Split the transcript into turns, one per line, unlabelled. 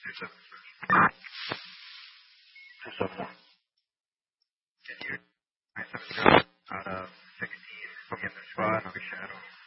271. Can you 970 out of 16 in the squad? I'll be shadow.